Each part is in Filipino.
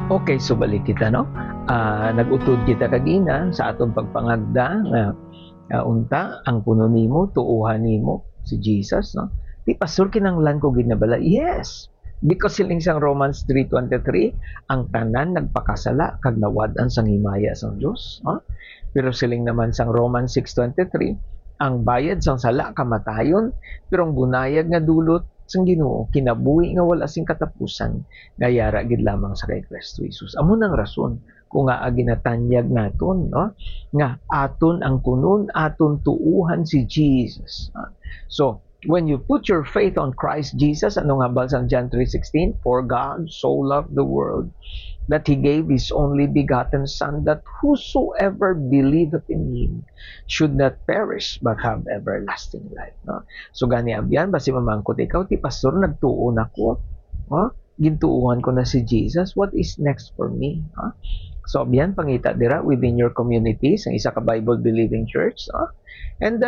Okay, so balik kita, no? Nag-utod kita kagina sa atong pagpangagda nga unta ang puno nimo, tuuhan nimo si Jesus, no? Di pastor kinanglan ko ginabala. Yes. Because siling sang Romans 3:23, ang tanan nagpakasala kag nawad-an sang himaya sang Dios, no? Pero siling naman sang Romans 6:23, ang bayad sang sala kamatayon, pero ang bunayag nga dulot sang Ginoo kinabuhi nga wala sing katapusan nga yara gid lamang sa kay Kristo Jesus. Amo nang rason kung nga ginatanyag naton, no, nga aton ang kunon, aton tuuhan si Jesus. So when you put your faith on Christ Jesus, ano nga ba sang John 3:16, for God so loved the world that He gave His only begotten Son, that whosoever believeth in Him should not perish but have everlasting life. No? So gani abyan, basi mamangkot ikaw, ti pastor, nagtuon ako. Gintuuhan ko na si Jesus. What is next for me? So abyan, pangita dira within your communities, ang isa ka Bible-believing church. And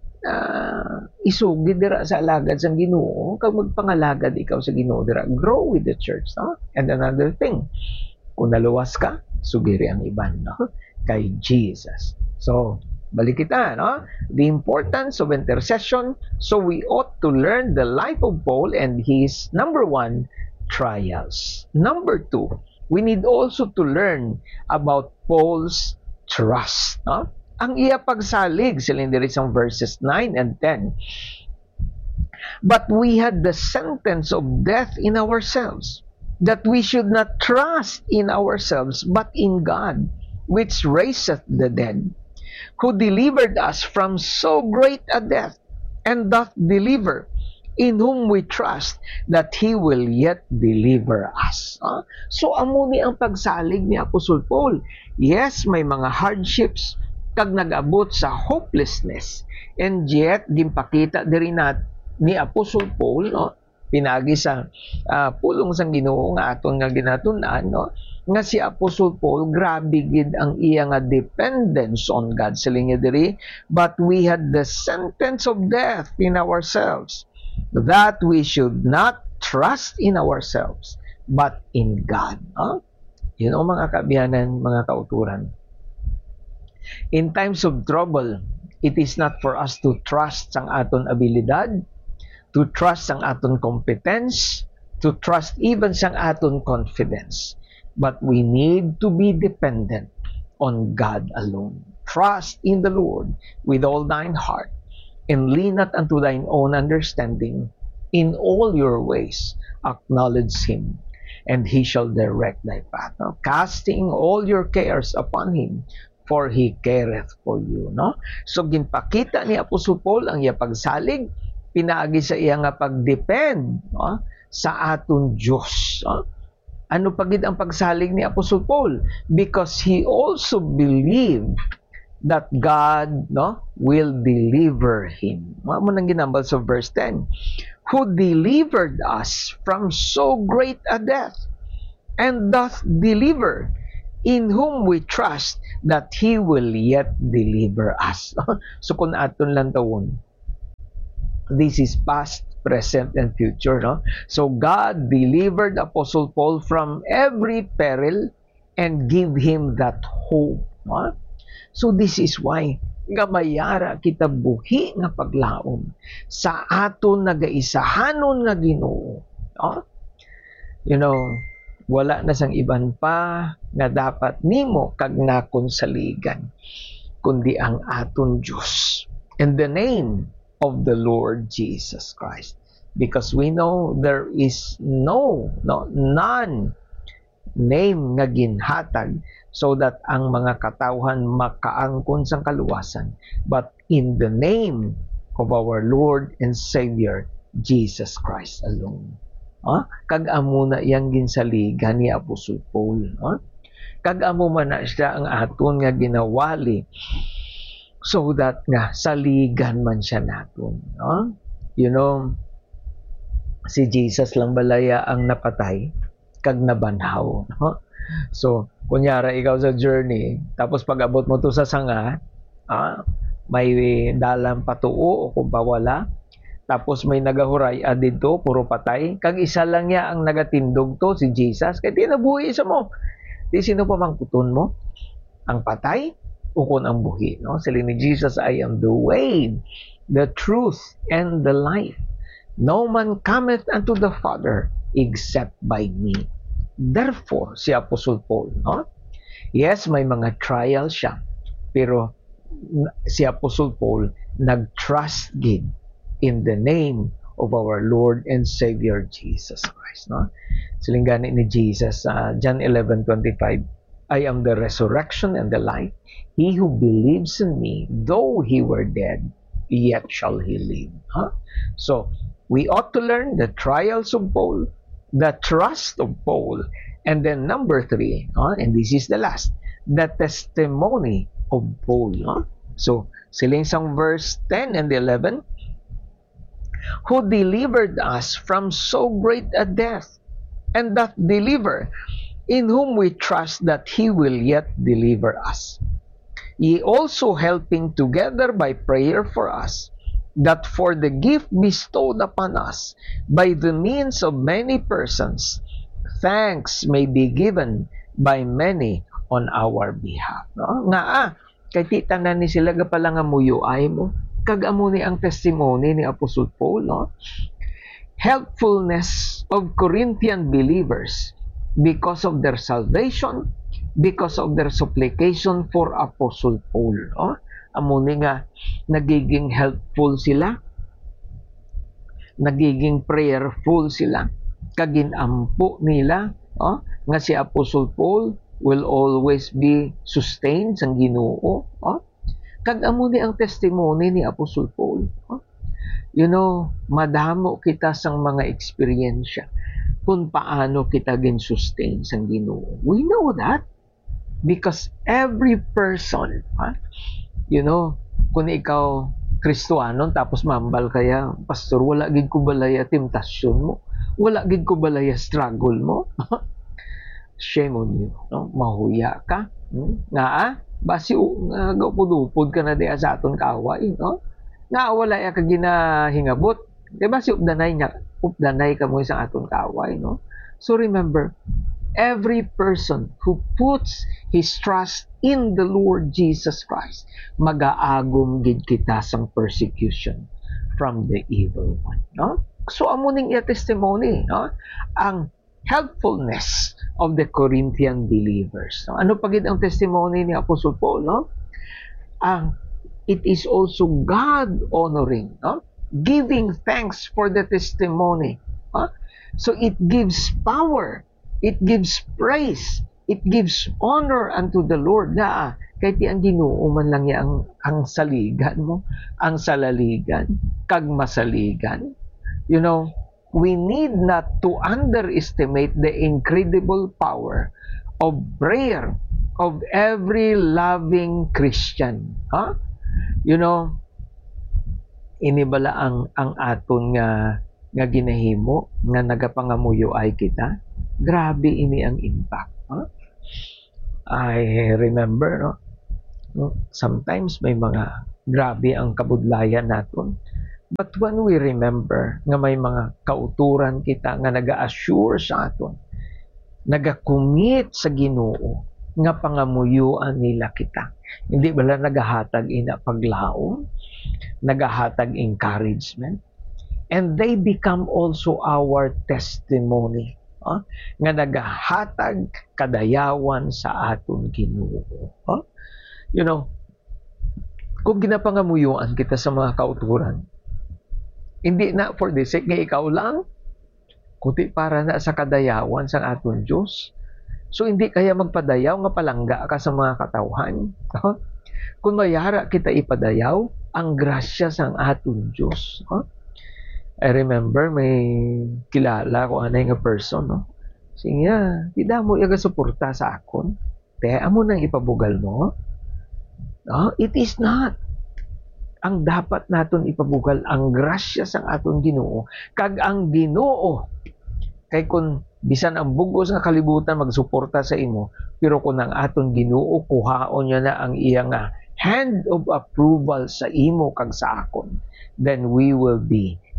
isugid dira sa alagad sang Ginoo, kag magpangalagad ikaw sa Ginoo dira, grow with the church. And another thing, kung naluwas ka, sugiri ang iban, no? Kay Jesus. So, balik kita, no? The importance of intercession. So, we ought to learn the life of Paul and his, number 1, trials. Number 2, we need also to learn about Paul's trust, no? Ang iya pagsalig, silindiri sa verses 9 and 10. But we had the sentence of death in ourselves, that we should not trust in ourselves, but in God, which raiseth the dead, who delivered us from so great a death, and doth deliver, in whom we trust, that He will yet deliver us. So, amo ni ang pagsalig ni Apostol Paul. Yes, may mga hardships, kag nag-abot sa hopelessness, and yet, gimpakita diri ni Apostol Paul, no? Pinagi sa pulong sang Ginoo nga aton nga ginatun-an, no, nga si Apostle Paul grabe gid ang iya nga dependence on God. Siling niya diri, but we had the sentence of death in ourselves, that we should not trust in ourselves but in God. You know, mga kabiyanan, mga kauturan, in times of trouble, it is not for us to trust sang aton abilidad, to trust ang aton competence, to trust even sang aton confidence. But we need to be dependent on God alone. Trust in the Lord with all thine heart, and lean not unto thine own understanding. In all your ways acknowledge Him, and He shall direct thy path. No? Casting all your cares upon Him, for He careth for you. No? So ginpakita ni Apostol Paul ang iya pagsalig, pinaagi sa iya nga pag-depend, no, sa aton Diyos. No? Ano pagid ang pagsalig ni Apostol Paul? Because he also believed that God, no, will deliver him. Mo nang ginambal sa verse 10. Who delivered us from so great a death, and doth deliver, in whom we trust, that He will yet deliver us. So kung aton lang tawon, this is past, present, and future. No? So God delivered Apostle Paul from every peril and give him that hope. No? So this is why gamayara kita buhi nga paglaom sa aton nagaisahanon nga Ginoo. No? You know, wala na sang iban pa nga dapat nimo kag nakonsaligan kundi ang aton Diyos. In the name of the Lord Jesus Christ, because we know there is none name nga ginhatag so that ang mga katawhan makaangkon sang kaluwasan, but in the name of our Lord and Savior Jesus Christ alone. Kag amo na iyang ginsaligan ni Apostol Paul. Kag amo man na siya ang aton nga ginawali, so that nga saligan man siya naton. No? You know, si Jesus lang balaya ang napatay kag nabanhaw. No? So, kunyara ikaw sa journey, tapos pag abot mo to sa sanga, may dalang patuo o kung wala, Tapos may nagahuray dito, puro patay. Kag isa lang niya ang nagatindog to, si Jesus. Kaya di nabuhi sa mo. Di sino pa mang kuton mo? Ang patay o kung ang buhi. No? Sila ni Jesus, I am the way, the truth, and the life. No man cometh unto the Father except by me. Therefore, si Apostle Paul, no? Yes, may mga trial siya. Pero si Apostle Paul nag-trust gid in the name of our Lord and Savior Jesus Christ. No? Silinggani ni Jesus, John 11:25, I am the resurrection and the life. He who believes in me, though he were dead, yet shall he live. Huh? So, we ought to learn the trials of Paul, the trust of Paul, and then number 3, and this is the last, the testimony of Paul. So, siling sang verse 10 and 11, who delivered us from so great a death, and doth deliver, in whom we trust that he will yet deliver us. Ye also helping together by prayer for us, that for the gift bestowed upon us by the means of many persons, thanks may be given by many on our behalf. No? Nga kay titanan ni sila pala nga muyo ay mo, kag-amo ni ang testimony ni Apostle Paul, no? Helpfulness of Corinthian believers because of their salvation, because of their supplication for Apostle Paul. No? Amo ni nga nagiging helpful sila, nagiging prayerful sila, kaginampo nila, nga si Apostle Paul will always be sustained sang Ginoo. Kag-amo ni ang testimony ni Apostle Paul. You know, madamo kita sang mga eksperyensya kung paano kita gin-sustain sang Ginoo. We know that because every person, you know, kung ikaw Kristohanon tapos mambal kaya, pastor, wala gid ko balaya temptasyon mo, wala gid ko balaya struggle mo. Shame on you, no? Mahuya ka, nga basi gapudupod ka na diya sa aton kaway, no? Nga wala ya ka ginahingabot, di ba si updanay ka mo sa aton kaway, no? So remember, every person who puts his trust in the Lord Jesus Christ, mag-aagom gid kita sang persecution from the evil one, no? So amo ning iya testimony, no? Ang helpfulness of the Corinthian believers. No? Ano pagid ang testimony ni Apostle Paul, no? It is also God honoring, no? Giving thanks for the testimony. So it gives power, it gives praise, it gives honor unto the Lord. Na kahit ang Ginoo man lang ya ang saligan mo, ang salaligan, kag masaligan. You know, we need not to underestimate the incredible power of prayer of every loving Christian. You know, inibala ang aton nga ginahimo nga nagapangamuyo ay kita. Grabe ini ang impact. I remember, no? Sometimes may mga grabe ang kabudlayan naton. But when we remember nga may mga kauturan kita nga naga-assure sa aton, naga-commit sa Ginoo nga pangamuyuan nila kita. Hindi bala nagahatag ina paglaom, nagahatag encouragement, and they become also our testimony. Nga nagahatag kadayawan sa aton Ginoo. You know, kung ginapangamuyuan kita sa mga kauturan, hindi na for the sake nga ikaw lang, kundi para na sa kadayawan sa aton Diyos. So hindi kaya magpadayaw nga palangga ka sa mga katawhan. Kung mayara kita ipadayaw, ang grasya sa aton Diyos. I remember may kilala ko anay nga person, no? Siya, di mo iga suporta sa akon. Kaya amo nang ipabugal mo. No? It is not. Ang dapat naton ipabugal ang grasya sa aton Ginoo, kag ang Ginoo kay kun bisan ang bugos nga kalibutan magsuporta sa imo, pero kun ang aton Ginoo kuhaon niya na ang iya nga hand of approval sa imo kag sa akon, then we will be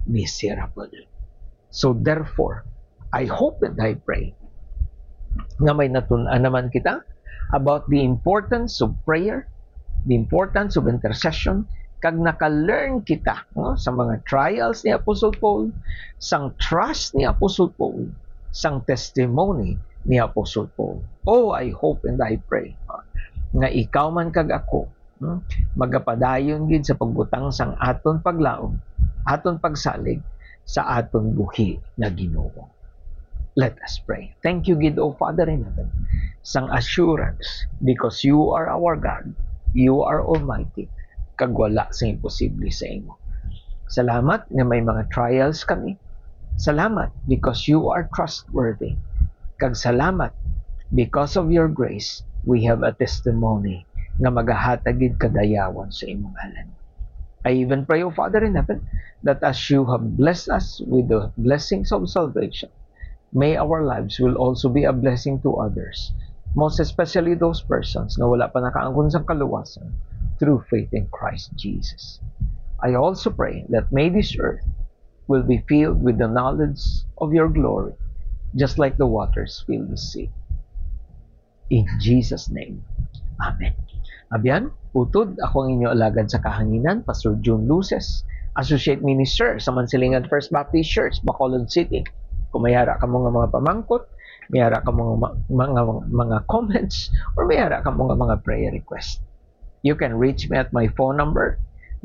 miserable. So therefore, I hope and I pray na may natunan naman kita about the importance of prayer, the importance of intercession, kag naka-learn kita sa mga trials ni Apostle Paul, sang trust ni Apostle Paul, sang testimony ni Apostle Paul. Oh, I hope and I pray nga ikaw man kag ako magapadayon gid sa pagbutang sang aton paglaom, aton pagsalig sa aton buhi nga Ginoo. Let us pray. Thank you, gid, O Father in heaven, sang assurance, because you are our God, you are almighty, kag wala sa imposible sa imo. Salamat nga may mga trials kami. Salamat because you are trustworthy. Kag salamat because of your grace, we have a testimony nga magahatagid kadayawan sa imong ngalan. I even pray, O Father in heaven, that as you have blessed us with the blessings of salvation, may our lives will also be a blessing to others, most especially those persons na wala pa nakaangkon sa kaluwasan through faith in Christ Jesus. I also pray that may this earth will be filled with the knowledge of your glory, just like the waters fill the sea. In Jesus' name, Amen. Abyan, utod ako ang inyo alagad sa kahanginan, Pastor June Luces, Associate Minister sa Mansilingan First Baptist Church, Bacolod City. Kung mayara ka mga pamangkot, mayara ka mga comments, or mayara ka mga prayer request, you can reach me at my phone number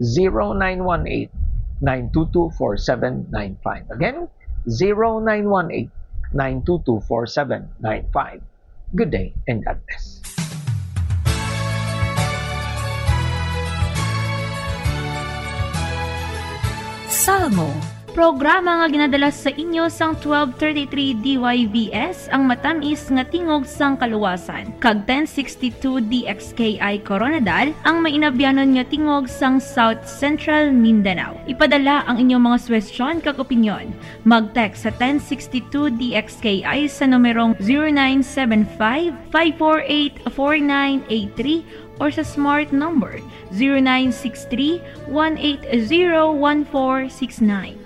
0918-922-4795. Again, 0918-922-4795. Good day and God bless. Salmo, programa nga ginadala sa inyo sang 1233 DYVS ang matamis nga tingog sang kaluwasan. Kag 1062 DXKI Coronadal ang mainabyanon nga tingog sang South Central Mindanao. Ipadala ang inyong mga suwestyon kag opinyon. Mag-text sa 1062 DXKI sa numerong 0975-548-4983 or sa smart number 0963-180-1469.